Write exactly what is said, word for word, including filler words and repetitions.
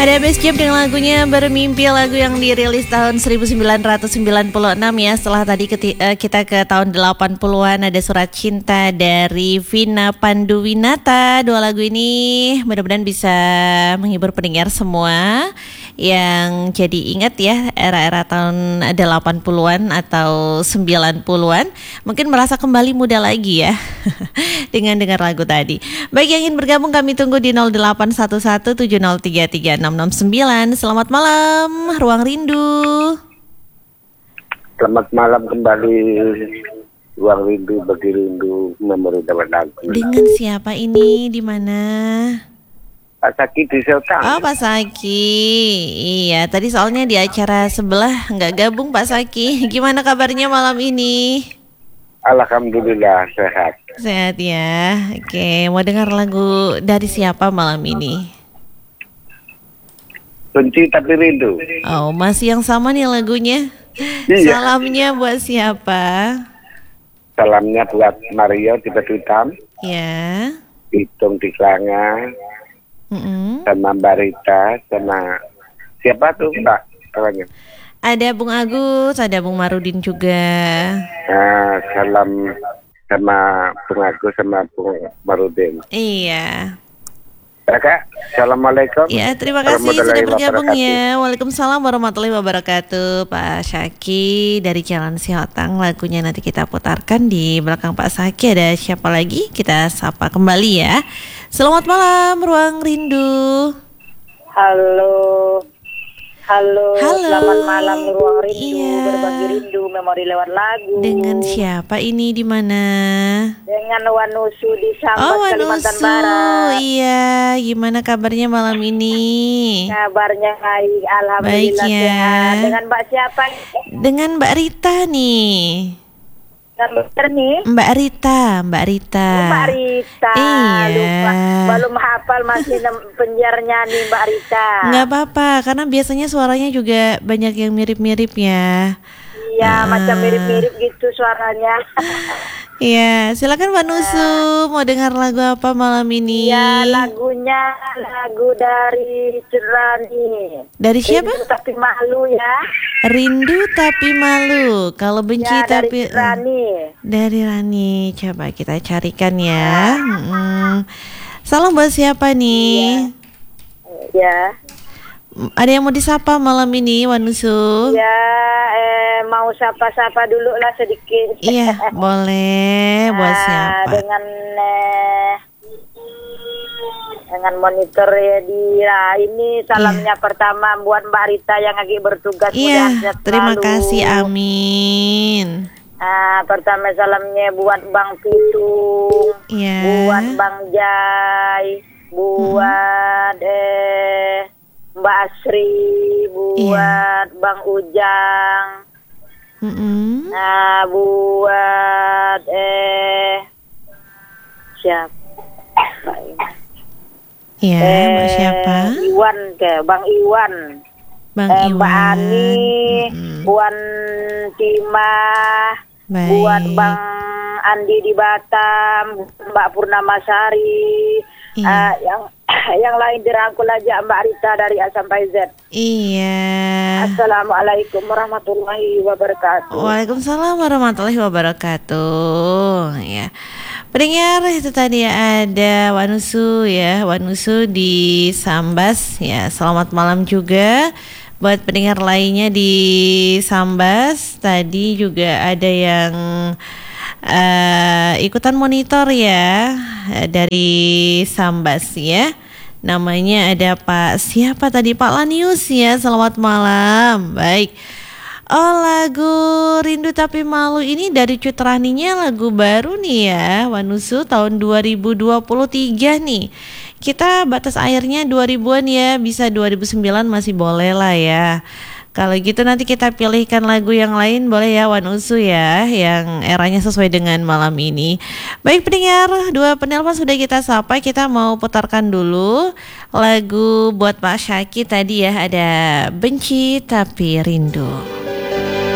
Ada Best Jam dengan lagunya Bermimpi, lagu yang dirilis tahun seribu sembilan ratus sembilan puluh enam ya. Setelah tadi keti- uh, kita ke tahun delapan puluhan, ada Surat Cinta dari Vina Panduwinata. Dua lagu ini mudah-mudahan bisa menghibur pendengar semua yang jadi ingat ya era-era tahun delapan puluhan atau sembilan puluhan. Mungkin merasa kembali muda lagi ya dengan dengar lagu tadi. Baik, yang ingin bergabung kami tunggu di nol delapan satu satu tujuh nol tiga tiga enam enam sembilan. Selamat malam, Ruang Rindu. Selamat malam kembali, Ruang Rindu bagi rindu memori dapat lagu. Dengan siapa ini, di mana? Pak Saki di Seltang. Oh, Pak Saki. Iya, tadi soalnya di acara sebelah nggak gabung Pak Saki. Gimana kabarnya malam ini? Alhamdulillah sehat. Sehat ya. Oke, mau dengar lagu dari siapa malam ini? Benci tapi rindu. Oh, masih yang sama nih lagunya. Iya. Salamnya buat siapa? Salamnya buat Mario di Batu Hitam, Ya. Hitung di Kelanga, Mm-mm. sama Mbak Rita, sama siapa tuh Mbak? Orangnya. Ada Bung Agus, ada Bung Marudin juga. Nah, salam sama Bung Agus sama Bung Marudin. Iya. Ya Kak, Assalamualaikum. Ya, terima kasih sudah bergabung ya. Waalaikumsalam warahmatullahi wabarakatuh. Pak Syaki dari Jalan Siotang, lagunya nanti kita putarkan. Di belakang Pak Syaki ada siapa lagi? Kita sapa kembali ya. Selamat malam, Ruang Rindu. Halo. Halo, Halo. Selamat malam Ruang Rindu, Iya. berbagi rindu, memori lewat lagu. Dengan siapa ini, di mana? Dengan Wanusu di Sambas, Oh, Kalimantan Wanusu. Barat. Iya, gimana kabarnya malam ini? Kabarnya baik, alhamdulillah Baik ya. sehat. Dengan Mbak siapa? Dengan Mbak Rita nih. Dengan Mbak nih. Mbak Rita, Mbak Rita. Mbak Rita. Iya. Lupa, belum hafal masih nem- penyiar nyanyi Mbak Rita. Nggak apa-apa, karena biasanya suaranya juga banyak yang mirip-mirip ya. Iya, Ah. macam mirip-mirip gitu suaranya. Iya, silakan Mbak Nusu, mau dengar lagu apa malam ini? Ya, lagunya lagu dari Cerani. Dari siapa? Rindu tapi malu ya. Rindu tapi malu, kalau benci Ya, dari tapi Rani. dari Rani. Coba kita carikan ya. Mm-mm. Salam buat siapa nih? Ya. Ada yang mau disapa malam ini, Wanusu? Ya, eh, mau sapa-sapa dulu lah sedikit. Iya, boleh. Buat Ah, siapa? Dengan eh, dengan monitor ya di nah, ini salamnya pertama buat Mbak Rita yang lagi bertugas. Iya, mudah sehat terima selalu. kasih, amin. Ah, pertama salamnya buat Bang Pitung, Iya. buat Bang Jai, buat eh Mbak Asri, buat Bang Ujang, Mm-mm. nah buat eh siapa ini? Iya, Mbak Eh, siapa? Iwan ke Bang Iwan, Bang eh, Iwan. Mbak Ani, Mm-mm. Puan Timah, Baik. buat Bang Andi di Batam, Mbak Purnamasari, Iya. ah, yang yang lain dirangkul aja Mbak Rita dari A sampai Z. Iya. Assalamualaikum warahmatullahi wabarakatuh. Waalaikumsalam warahmatullahi wabarakatuh. Ya. Pendengar, itu tadi ada Wanusu ya, Wanusu di Sambas ya. Selamat malam juga buat pendengar lainnya di Sambas. Tadi juga ada yang uh, ikutan monitor ya eh, dari Sambas ya. Namanya ada Pak siapa tadi, Pak Lanius ya. Selamat malam. Baik. Oh, lagu Rindu Tapi Malu ini dari Cut Raninya, lagu baru nih ya, Wanusu, tahun dua ribu dua puluh tiga nih. Kita batas akhirnya dua ribuan ya, bisa dua ribu sembilan masih boleh lah ya. Kalau gitu nanti kita pilihkan lagu yang lain, boleh ya Wanusu ya, yang eranya sesuai dengan malam ini. Baik pendengar, dua penelpon sudah kita sapa, kita mau putarkan dulu lagu buat Pak Syaki tadi ya, ada Benci Tapi Rindu.